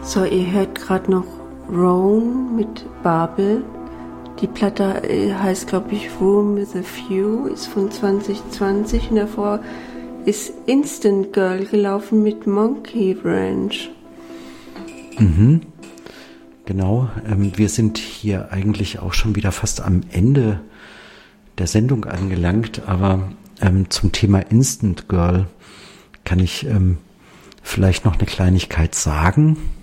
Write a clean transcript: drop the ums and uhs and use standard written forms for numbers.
So, ihr hört gerade noch Roan mit Babel. Die Platte heißt, glaube ich, Room with a View, ist von 2020 und davor ist Instant Girl gelaufen mit Monkey Ranch. Mhm. Genau, wir sind hier eigentlich auch schon wieder fast am Ende der Sendung angelangt, aber zum Thema Instant Girl kann ich vielleicht noch eine Kleinigkeit sagen.